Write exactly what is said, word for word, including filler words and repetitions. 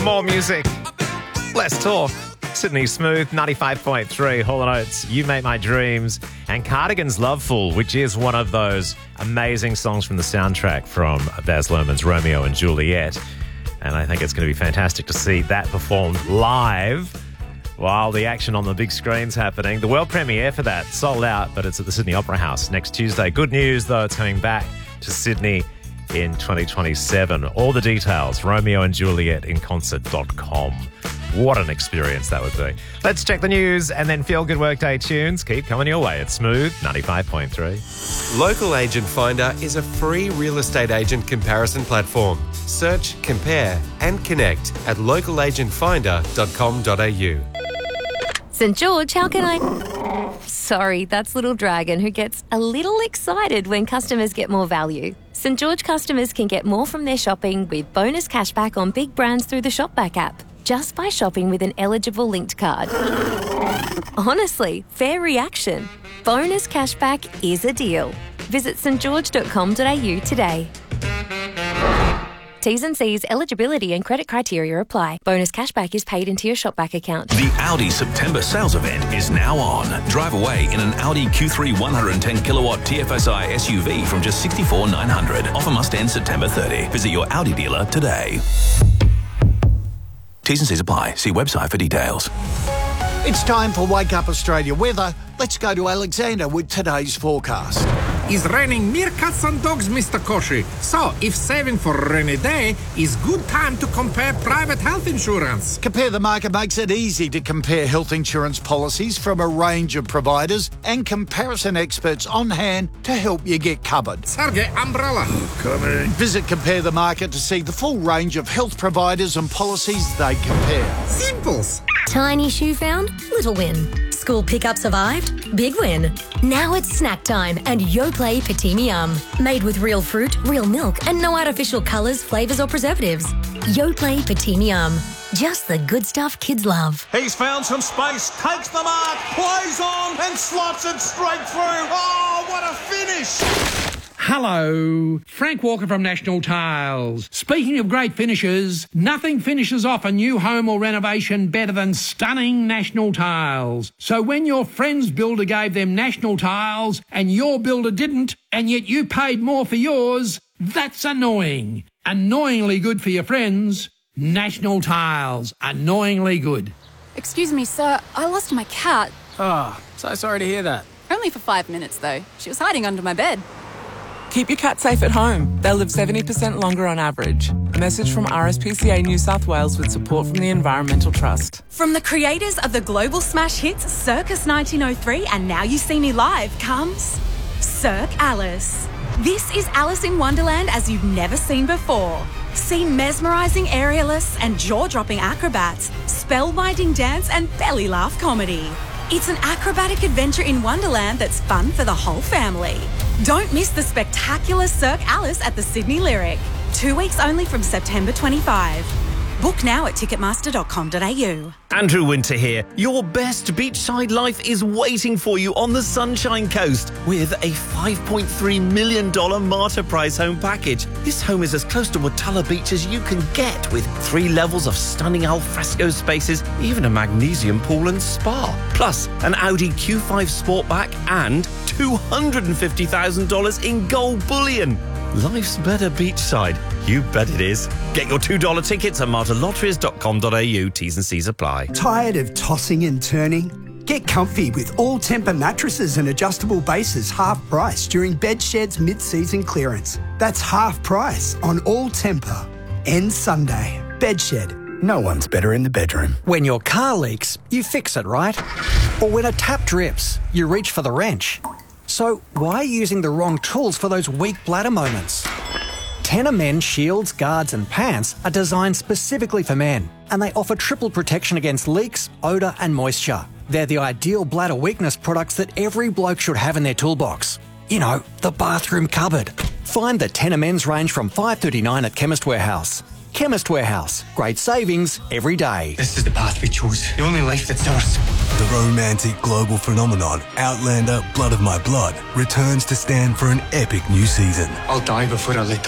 More music, less talk. Sydney Smooth, ninety-five point three, Hall and Oates, You Make My Dreams, and Cardigan's Loveful, which is one of those amazing songs from the soundtrack from Baz Luhrmann's Romeo and Juliet. And I think it's going to be fantastic to see that performed live while the action on the big screen's happening. The world premiere for that sold out, but it's at the Sydney Opera House next Tuesday. Good news, though, it's coming back to Sydney in twenty twenty-seven. All the details, romeo and juliet in concert dot com. What an experience that would be. Let's check the news and then Feel Good Workday tunes keep coming your way. It's Smooth, ninety-five point three. Local Agent Finder is a free real estate agent comparison platform. Search, compare and connect at local agent finder dot com dot a u. St George, how can I... Sorry, that's Little Dragon, who gets a little excited when customers get more value. St George customers can get more from their shopping with bonus cashback on big brands through the Shopback app, just by shopping with an eligible linked card. Honestly, fair reaction. Bonus cashback is a deal. Visit st george dot com dot a u today. T's and C's, eligibility and credit criteria apply. Bonus cashback is paid into your Shopback account. The Audi September sales event is now on. Drive away in an Audi Q three one hundred ten kilowatt T F S I S U V from just sixty-four thousand nine hundred dollars. Offer must end September thirtieth. Visit your Audi dealer today. T's and C's apply. See website for details. It's time for Wake Up Australia weather. Let's go to Alexander with today's forecast. It's raining meerkats and dogs, Mister Koshi. So, if saving for a rainy day is good time to compare private health insurance. Compare the Market makes it easy to compare health insurance policies from a range of providers and comparison experts on hand to help you get covered. Sergey, umbrella. Coming. Visit Compare the Market to see the full range of health providers and policies they compare. Simples. Tiny shoe found? Little win. School pickup survived? Big win. Now it's snack time and Yoplait Patimi Yum. Made with real fruit, real milk and no artificial colours, flavours or preservatives. Yoplait Patimi Yum. Just the good stuff kids love. He's found some space, takes the mark, plays on and slots it straight through. Oh, what a finish! Hello, Frank Walker from National Tiles. Speaking of great finishes, nothing finishes off a new home or renovation better than stunning National Tiles. So when your friend's builder gave them National Tiles and your builder didn't, and yet you paid more for yours, that's annoying. Annoyingly good for your friends. National Tiles. Annoyingly good. Excuse me, sir. I lost my cat. Oh, so sorry to hear that. Only for five minutes, though. She was hiding under my bed. Keep your cat safe at home. They'll live seventy percent longer on average. A message from R S P C A New South Wales with support from the Environmental Trust. From the creators of the global smash hits Circus nineteen oh three and Now You See Me Live comes Cirque Alice. This is Alice in Wonderland as you've never seen before. See mesmerising aerialists and jaw-dropping acrobats, spellbinding dance and belly laugh comedy. It's an acrobatic adventure in Wonderland that's fun for the whole family. Don't miss the spectacular Cirque Alice at the Sydney Lyric. Two weeks only from September twenty-fifth. Book now at ticketmaster dot com dot a u. Andrew Winter here. Your best beachside life is waiting for you on the Sunshine Coast with a five point three million dollars Marta Price home package. This home is as close to Watala Beach as you can get, with three levels of stunning alfresco spaces, even a magnesium pool and spa. Plus, an Audi Q five Sportback and two hundred fifty thousand dollars in gold bullion. Life's better beachside. You bet it is. Get your two dollar tickets at marta lotteries dot com dot a u. T's and C's apply. Tired of tossing and turning? Get comfy with all Tempur mattresses and adjustable bases half price during Bedshed's mid-season clearance. That's half price on all Tempur. Ends Sunday. Bedshed. No one's better in the bedroom. When your car leaks, you fix it, right? Or when a tap drips, you reach for the wrench. So why are you using the wrong tools for those weak bladder moments? Tenor Men shields, guards and pants are designed specifically for men, and they offer triple protection against leaks, odour and moisture. They're the ideal bladder weakness products that every bloke should have in their toolbox. You know, the bathroom cupboard. Find the Tenor Men's range from five dollars thirty-nine at Chemist Warehouse. Chemist Warehouse. Great savings every day. This is the path we chose. The only life that's ours. The romantic global phenomenon, Outlander Blood of My Blood, returns to stand for an epic new season. I'll die before I let